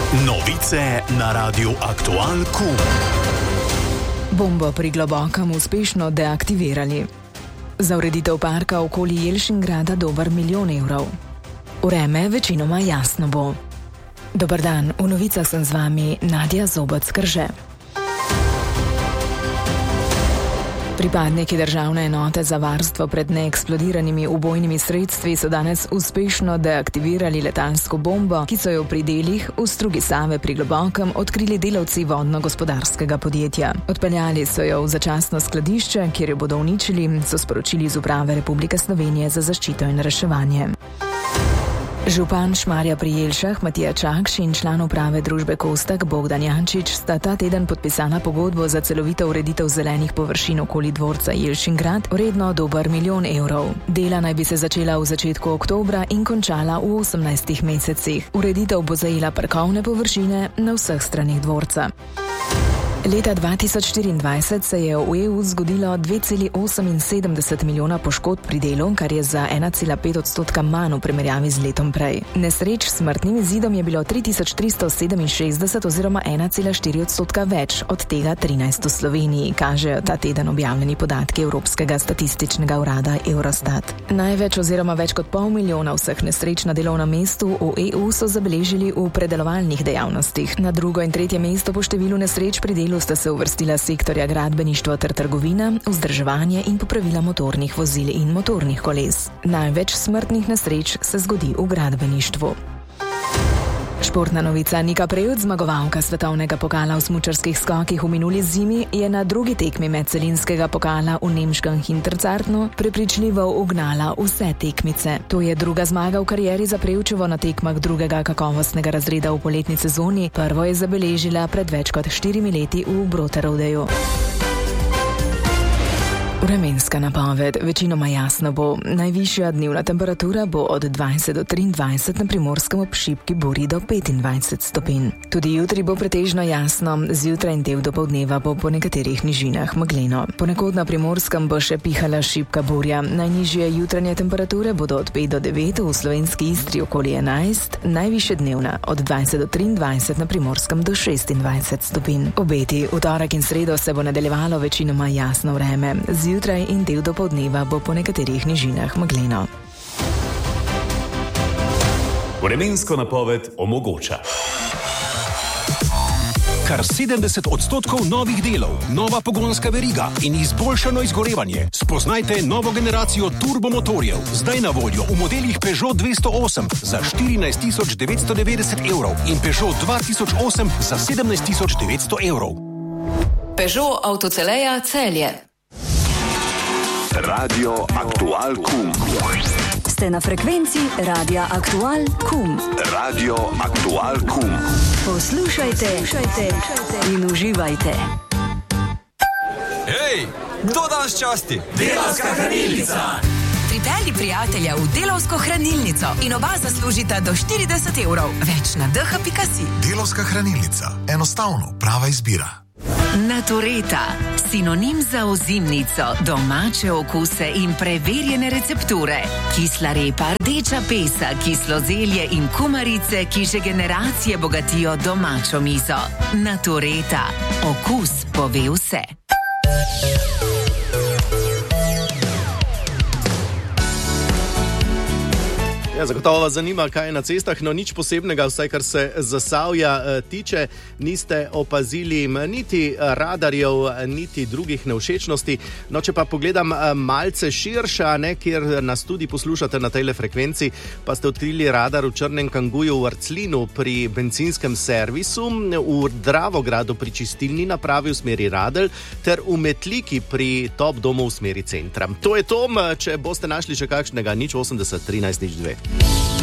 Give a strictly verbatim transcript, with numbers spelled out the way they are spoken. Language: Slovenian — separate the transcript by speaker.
Speaker 1: Novice na Radiu Aktual Kum.
Speaker 2: Bombo pri Globokem uspešno deaktivirali. Za ureditev parka okoli Jelšingrada dober milijon evrov. Vreme večinoma jasno bo. Dober dan, v novicah sem z vami Nadja Zobec-Krže. Pripadniki državne enote za varstvo pred neeksplodiranimi ubojnimi sredstvi so danes uspešno deaktivirali letalsko bombo, ki so jo pri delih v strugi Save pri Globokem odkrili delavci vodno-gospodarskega podjetja. Odpeljali so jo v začasno skladišče, kjer jo bodo uničili, so sporočili iz Uprave Republike Slovenije za zaščito in reševanje. Župan Šmarja pri Jelšah Matija Čakš in član uprave družbe Kostak Bogdan Jančič sta ta teden podpisala pogodbo za celovito ureditev zelenih površin okoli dvorca Jelšingrad, vredno dober milijon evrov. Dela naj bi se začela v začetku oktobra in končala v osemnajstih mesecih. Ureditev bo zajela parkovne površine na vseh straneh dvorca. Leta dva tisoč štiriindvajset se je v E U zgodilo dve celi oseminsedemdeset milijona poškodb pri delu, kar je za ena cela pet odstotka manj v primerjavi z letom prej. Nesreč s smrtnim izidom je bilo tri tisoč tristo sedeminšestdeset oziroma ena cela štiri odstotka več, od tega trinajst v Sloveniji, kažejo ta teden objavljeni podatki Evropskega statističnega urada Eurostat. Največ oziroma več kot pol milijona vseh nesreč na delovnem mestu v E U so zabeležili v predelovalnih dejavnostih. Na drugo in tretje mesto po številu nesreč pri delu sta se uvrstila sektorja gradbeništva ter trgovina, vzdrževanje in popravila motornih vozil in motornih koles. Največ smrtnih nesreč se zgodi v gradbeništvu. Športna novica. Nika Prevc, zmagovalka svetovnega pokala v smučarskih skokih v minuli zimi, je na drugi tekmi medcelinskega pokala v nemškem Hinterzartnu prepričljivo ugnala vse tekmice. To je druga zmaga v karieri za Prevčevo na tekmah drugega kakovostnega razreda v poletni sezoni. Prvo je zabeležila pred več kot štirimi leti v Brotterodeju. Vremenska napoved. Večinoma jasno bo. Najvišja dnevna temperatura bo od dvajset do triindvajset, na Primorskem ob šibki burji do petindvajset stopinj. Tudi jutri bo pretežno jasno, zjutraj in del dopoldneva bo po nekaterih nižinah megleno. Ponekod na Primorskem bo še pihala šibka burja. Najnižje jutranje temperature bodo od pet do devet, v slovenski Istri okoli enajst, najvišje dnevna od dvajset do triindvajset, na Primorskem do šestindvajset stopinj. Obeti. V torek in sredo se bo nadaljevalo večinoma jasno vreme. Zjutraj in del dopoldneva bo po nekaterih nižinah megleno.
Speaker 1: Vremensko napoved omogoča
Speaker 3: kar sedemdeset odstotkov novih delov, nova pogonska veriga in izboljšano izgorevanje. Spoznajte novo generacijo turbomotorjev, zdaj na voljo v modelih Peugeot dvesto osem za štirinajst tisoč devetsto devetdeset evrov in Peugeot dva tisoč osem za sedemnajst tisoč devetsto evrov.
Speaker 4: Peugeot Avtoceleja Celje.
Speaker 1: Radio Aktual Kum.
Speaker 5: Ste na frekvenci Radia Aktual Kum.
Speaker 1: Radio Aktual Kum.
Speaker 5: Poslušajte, poslušajte in uživajte.
Speaker 6: Hej, kdo danes časti?
Speaker 7: Delavska hranilnica.
Speaker 4: Pripelji prijatelja v Delavsko hranilnico in oba zaslužita do štirideset evrov. Več na d h pika si.
Speaker 8: Delavska hranilnica. Enostavno, prava izbira.
Speaker 9: Natureta, sinonim za ozimnico, domače okuse in preverjene recepture. Kisla repa, rdeča pesa, kislo zelje in kumarice, ki že generacije bogatijo domačo mizo. Natureta, okus pove vse.
Speaker 10: Ja, zagotovo vas zanima, kaj je na cestah, no nič posebnega, vsaj kar se Zasavja e, tiče. Niste opazili niti radarjev, niti drugih nevšečnosti. No, če pa pogledam malce širša, ne, kjer nas tudi poslušate na tejle frekvenci, pa ste odkrili radar v Črnem Kanguju v Arclinu pri benzinskem servisu, v Dravogradu pri čistilni napravi v smeri Radelj ter v Metliki pri Top domu v smeri centra. To je to, če boste našli še kakšnega, nič osemdeset trinajst nič dve.